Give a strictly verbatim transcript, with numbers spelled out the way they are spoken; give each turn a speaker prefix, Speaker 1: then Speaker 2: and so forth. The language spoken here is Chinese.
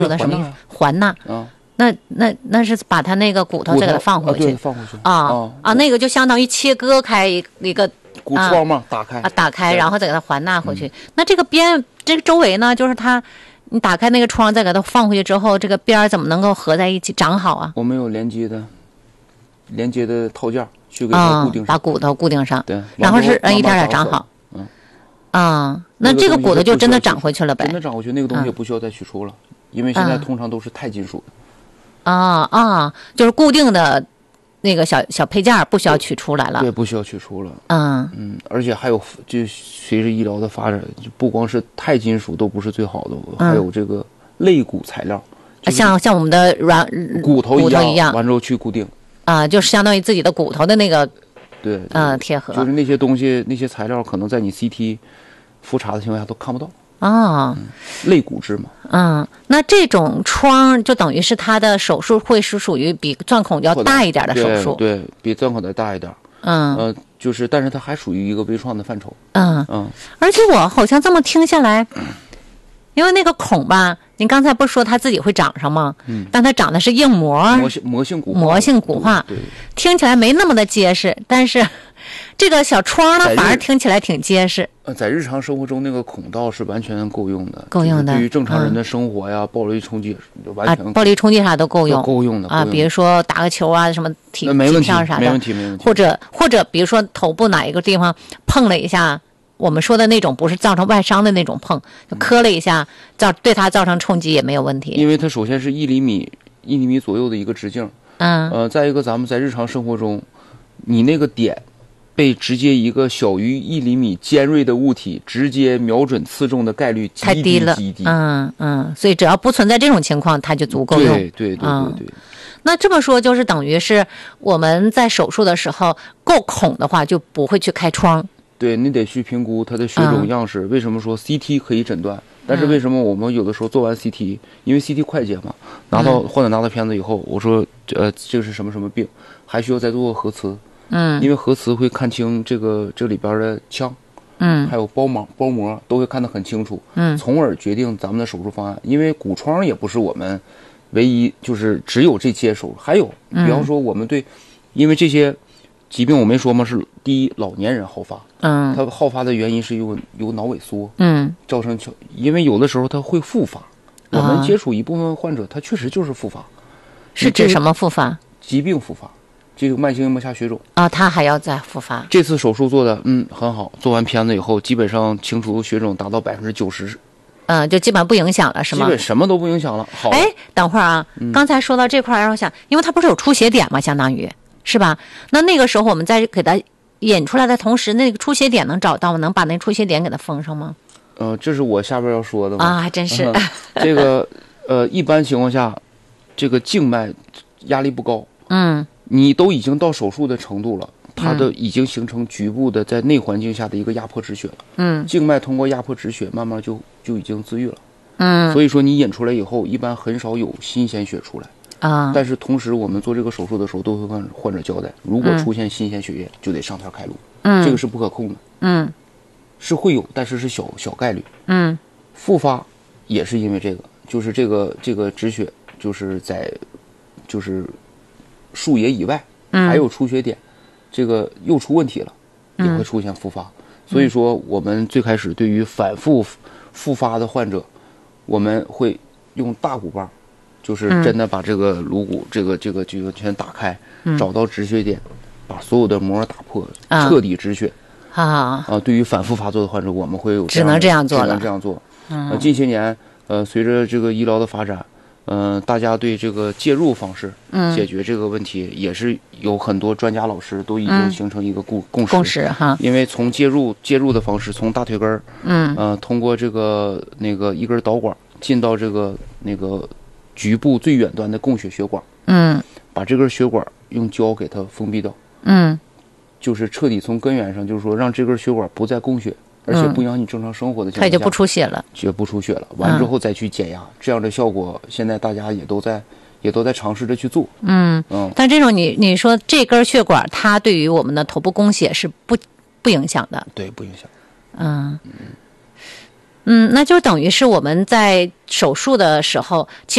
Speaker 1: 说的什么意思？环纳。
Speaker 2: 啊，
Speaker 1: 那那那是把它那个骨头再给它放回去，
Speaker 2: 啊、对，放回去
Speaker 1: 啊啊啊，那个就相当于切割开一一个
Speaker 2: 骨窗嘛，打开
Speaker 1: 啊，打开，然后再给它环纳回去。嗯、那这个边这个周围呢，就是它，你打开那个窗，再给它放回去之后，这个边儿怎么能够合在一起长好啊？
Speaker 2: 我们有连接的，连接的套件去给它固定上，
Speaker 1: 啊、把骨头固定上，
Speaker 2: 对，
Speaker 1: 然后是嗯一点点长好，
Speaker 2: 嗯
Speaker 1: 啊，那这个骨头就真的长回去了呗？
Speaker 2: 真的长回去，那个东西也不需要再取出了，嗯、因为现在通常都是钛金属的。
Speaker 1: 啊啊，就是固定的那个小小配件不需要取出来了，
Speaker 2: 对，不需要取出了。
Speaker 1: 嗯
Speaker 2: 嗯，而且还有，就随着医疗的发展，就不光是钛金属都不是最好的，
Speaker 1: 嗯、
Speaker 2: 还有这个类骨材料，就是、
Speaker 1: 像像我们的软
Speaker 2: 骨头
Speaker 1: 骨头一样，
Speaker 2: 完之后去固定。
Speaker 1: 啊，就是相当于自己的骨头的那个，
Speaker 2: 对，
Speaker 1: 嗯、呃，贴合。
Speaker 2: 就是那些东西，那些材料可能在你 C T 复查的情况下都看不到。
Speaker 1: 啊、哦
Speaker 2: 嗯，类骨质嘛。
Speaker 1: 嗯，那这种疮就等于是它的手术会是属于比钻孔要大一点的手术，
Speaker 2: 对，对，比钻孔再大一点。
Speaker 1: 嗯，
Speaker 2: 呃，就是，但是它还属于一个微创的范畴。
Speaker 1: 嗯
Speaker 2: 嗯，
Speaker 1: 而且我好像这么听下来，因为那个孔吧，您刚才不是说它自己会长上吗？嗯，但它长的是硬膜，
Speaker 2: 膜性膜性骨化，
Speaker 1: 膜性骨化，
Speaker 2: 对，对，
Speaker 1: 听起来没那么的结实，但是这个小疮呢，反而听起来挺结实。
Speaker 2: 呃，在日常生活中，那个孔道是完全够用的，
Speaker 1: 够用的。
Speaker 2: 对于正常人的生活呀，嗯、暴力冲击就完全、
Speaker 1: 啊，暴力冲击啥都够用，
Speaker 2: 够用的
Speaker 1: 啊。比如说打个球啊，什么体
Speaker 2: 体
Speaker 1: 上啥的，
Speaker 2: 没问题，没问题。
Speaker 1: 或者或者比如说头部哪一个地方碰了一下，我们说的那种不是造成外伤的那种碰，就磕了一下，造对它造成冲击也没有问题。
Speaker 2: 因为它首先是一厘米一厘米左右的一个直径，
Speaker 1: 嗯，
Speaker 2: 呃，再一个咱们在日常生活中，你那个点。被直接一个小于一厘米尖锐的物体直接瞄准刺中的概率极
Speaker 1: 太低了，
Speaker 2: 极低。
Speaker 1: 嗯嗯，所以只要不存在这种情况，它就足够用。
Speaker 2: 对对对对对对。
Speaker 1: 嗯、那这么说就是等于是我们在手术的时候够孔的话，就不会去开窗。
Speaker 2: 对，你得去评估它的血肿样式。嗯、为什么说 C T 可以诊断？但是为什么我们有的时候做完 C T，、嗯、因为 C T 快捷嘛，拿到患者拿到片子以后，我说呃这个是什么什么病，还需要再做核磁。
Speaker 1: 嗯，
Speaker 2: 因为核磁会看清这个这里边的腔，
Speaker 1: 嗯，
Speaker 2: 还有包膜包膜都会看得很清楚，
Speaker 1: 嗯，
Speaker 2: 从而决定咱们的手术方案。因为骨疮也不是我们唯一，就是只有这些手术，还有比方说我们对，嗯、因为这些疾病我没说吗？是第一，老年人好发，
Speaker 1: 嗯，
Speaker 2: 它好发的原因是有有脑萎缩，
Speaker 1: 嗯，
Speaker 2: 造成因为有的时候它会复发，我们接触一部分患者，他确实就是复发，
Speaker 1: 是指什么复发？
Speaker 2: 疾病复发。这个慢性硬膜下血肿
Speaker 1: 啊，他还要再复发。
Speaker 2: 这次手术做的嗯很好，做完片子以后，基本上清除血肿达到百分之九十，
Speaker 1: 嗯，就基本不影响了，是吗？
Speaker 2: 基本什么都不影响了。好了，
Speaker 1: 哎，等会儿啊，嗯、刚才说到这块让我想，因为它不是有出血点嘛，相当于是吧？那那个时候我们在给它引出来的同时，那个出血点能找到吗？能把那出血点给它封上吗？
Speaker 2: 呃，这是我下边要说的吗？
Speaker 1: 啊，还真是。
Speaker 2: 嗯、这个呃，一般情况下，这个静脉压力不高。
Speaker 1: 嗯。
Speaker 2: 你都已经到手术的程度了，它的已经形成局部的在内环境下的一个压迫止血了。
Speaker 1: 嗯，
Speaker 2: 静脉通过压迫止血，慢慢就就已经自愈了。
Speaker 1: 嗯，
Speaker 2: 所以说你引出来以后，一般很少有新鲜血出来
Speaker 1: 啊。
Speaker 2: 但是同时，我们做这个手术的时候，都会跟患者交代，如果出现新鲜血液，就得上片开颅。
Speaker 1: 嗯，
Speaker 2: 这个是不可控的。
Speaker 1: 嗯，
Speaker 2: 是会有，但是是小小概率。
Speaker 1: 嗯，
Speaker 2: 复发也是因为这个，就是这个这个止血，就是在就是术野以外，
Speaker 1: 嗯、
Speaker 2: 还有出血点，这个又出问题了，也会出现复发。嗯、所以说，我们最开始对于反复复发的患者，我们会用大骨棒，就是真的把这个颅骨、这个这个这个全打开，
Speaker 1: 嗯、
Speaker 2: 找到止血点，把所有的膜打破，
Speaker 1: 啊、
Speaker 2: 彻底止血。
Speaker 1: 啊
Speaker 2: 啊！对于反复发作的患者，我们会有
Speaker 1: 只能这样做了，
Speaker 2: 只能这样做。
Speaker 1: 嗯，
Speaker 2: 呃，近些年，呃，随着这个医疗的发展，嗯、呃，大家对这个介入方式，
Speaker 1: 嗯，
Speaker 2: 解决这个问题，也是有很多专家老师都已经形成一个共、嗯、共识。
Speaker 1: 共识哈。
Speaker 2: 因为从介入介入的方式，从大腿根儿，
Speaker 1: 嗯，
Speaker 2: 呃，通过这个那个一根导管进到这个那个局部最远端的供血血管，
Speaker 1: 嗯，
Speaker 2: 把这根血管用胶给它封闭掉，
Speaker 1: 嗯。
Speaker 2: 就是彻底从根源上，就是说让这根血管不再供血，而且不影响你正常生活的情况下，
Speaker 1: 它也就不出血了，
Speaker 2: 血不出血了。完之后再去减压，嗯、这样的效果，现在大家也都在也都在尝试着去做。
Speaker 1: 嗯嗯。但这种你你说这根血管，它对于我们的头部供血是不不影响的？
Speaker 2: 对，不影响。
Speaker 1: 嗯。 嗯，那就等于是我们在手术的时候，其实